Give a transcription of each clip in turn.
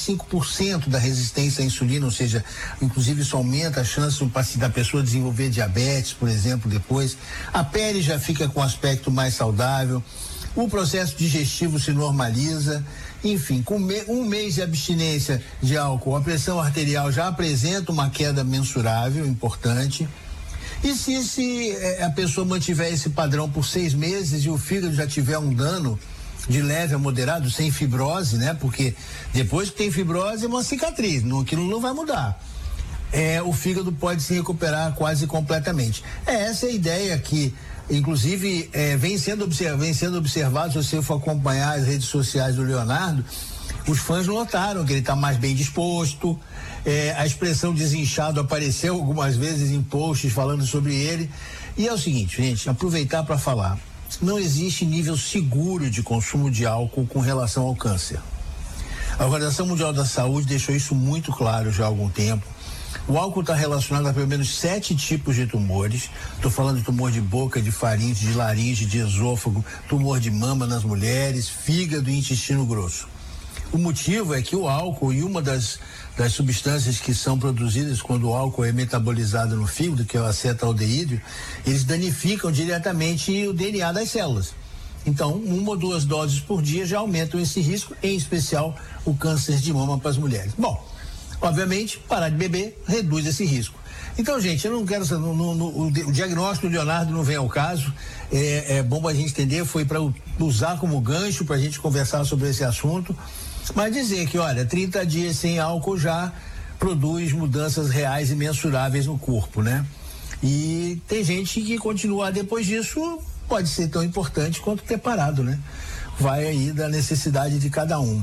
25% da resistência à insulina, ou seja, inclusive isso aumenta a chance da pessoa desenvolver diabetes, por exemplo, depois. A pele já fica com aspecto mais saudável, o processo digestivo se normaliza, enfim, com um mês de abstinência de álcool, a pressão arterial já apresenta uma queda mensurável, importante. E se a pessoa mantiver esse padrão por 6 meses e o fígado já tiver um dano de leve a moderado, sem fibrose, né? Porque depois que tem fibrose é uma cicatriz, aquilo não vai mudar. O fígado pode se recuperar quase completamente. Essa é a ideia que, inclusive, vem sendo observado. Se você for acompanhar as redes sociais do Leonardo, os fãs notaram que ele está mais bem disposto. A expressão desinchado apareceu algumas vezes em posts falando sobre ele. E é o seguinte, gente, aproveitar para falar. Não existe nível seguro de consumo de álcool com relação ao câncer. A Organização Mundial da Saúde deixou isso muito claro já há algum tempo. O álcool está relacionado a pelo menos 7 tipos de tumores. Estou falando de tumor de boca, de faringe, de laringe, de esôfago, tumor de mama nas mulheres, fígado e intestino grosso. O motivo é que o álcool e uma das substâncias que são produzidas quando o álcool é metabolizado no fígado, que é o acetaldeído, eles danificam diretamente o DNA das células. Então, 1 ou 2 doses por dia já aumentam esse risco, em especial o câncer de mama para as mulheres. Bom, obviamente, parar de beber reduz esse risco. Então, gente, eu não quero... o diagnóstico do Leonardo não vem ao caso. É bom a gente entender, foi para usar como gancho para a gente conversar sobre esse assunto. Mas dizer que, olha, 30 dias sem álcool já produz mudanças reais e mensuráveis no corpo, né? E tem gente que continuar depois disso pode ser tão importante quanto ter parado, né? Vai aí da necessidade de cada um.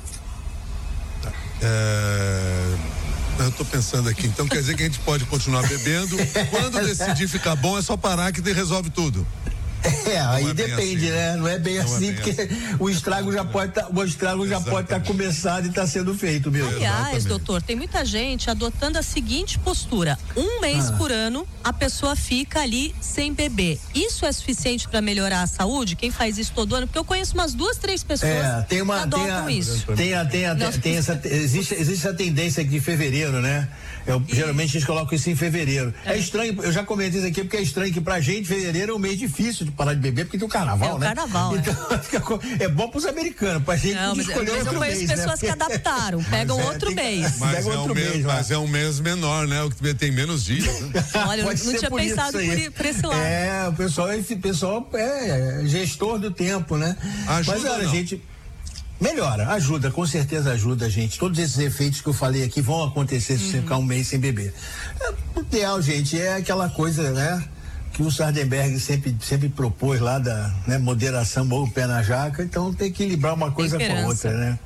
Eu tô pensando aqui, então quer dizer que a gente pode continuar bebendo, quando decidir ficar bom é só parar que resolve tudo. Aí depende, assim, né? Não é bem assim, porque assim. o estrago já pode estar começado e está sendo feito mesmo. Aliás, Exatamente. doutor, tem muita gente adotando a seguinte postura: 1 mês por ano a pessoa fica ali sem beber. Isso é suficiente para melhorar a saúde? Quem faz isso todo ano? Porque eu conheço umas 2, 3 pessoas que adotam isso. Existe essa tendência aqui de fevereiro, né? Geralmente a gente coloca isso em fevereiro. É estranho, eu já comentei isso aqui porque é estranho que pra gente fevereiro é um mês difícil de parar de beber porque tem o carnaval, né? Carnaval, então, é bom pros americanos, pra gente escolher outro mês. Eu conheço pessoas que adaptaram, pegam outro mês. Mas é um mês menor, né? O que tem menos dias. Né? Olha, eu não tinha pensado por esse lado. O pessoal é gestor do tempo, né? Mas olha, gente, melhora, ajuda, com certeza ajuda a gente. Todos esses efeitos que eu falei aqui vão acontecer se você ficar um mês sem beber. O ideal, gente, é aquela coisa, né? Que o Sardenberg sempre propôs lá da moderação ou o pé na jaca, então tem que equilibrar uma coisa com a outra, né?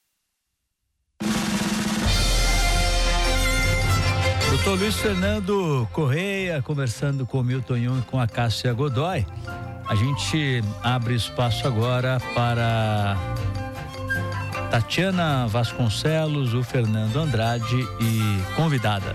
Doutor Luiz Fernando Correia conversando com o Milton Jung e com a Cássia Godoy. A gente abre espaço agora para Tatiana Vasconcelos, o Fernando Andrade e convidada.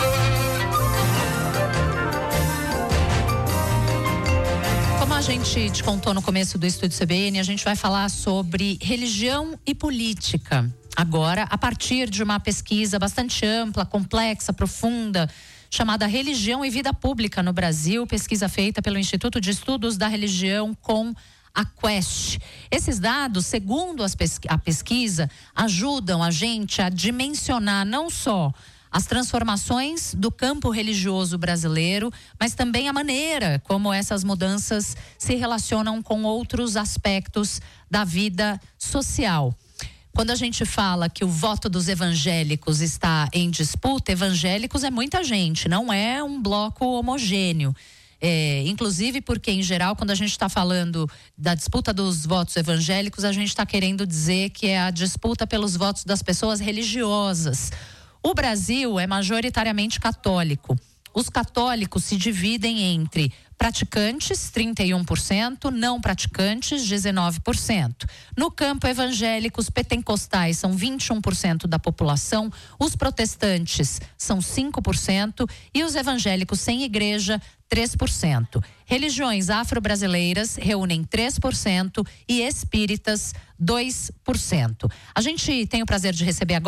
Como a gente te contou no começo do Estúdio CBN, a gente vai falar sobre religião e política. Agora, a partir de uma pesquisa bastante ampla, complexa, profunda, chamada Religião e Vida Pública no Brasil, pesquisa feita pelo Instituto de Estudos da Religião com a Quest. Esses dados, segundo a pesquisa, ajudam a gente a dimensionar não só as transformações do campo religioso brasileiro, mas também a maneira como essas mudanças se relacionam com outros aspectos da vida social. Quando a gente fala que o voto dos evangélicos está em disputa, evangélicos é muita gente, não é um bloco homogêneo. Inclusive porque, em geral, quando a gente está falando da disputa dos votos evangélicos, a gente está querendo dizer que é a disputa pelos votos das pessoas religiosas. O Brasil é majoritariamente católico. Os católicos se dividem entre praticantes, 31%, não praticantes, 19%. No campo evangélico, os pentecostais são 21% da população, os protestantes são 5% e os evangélicos sem igreja, 3%. Religiões afro-brasileiras reúnem 3% e espíritas, 2%. A gente tem o prazer de receber agora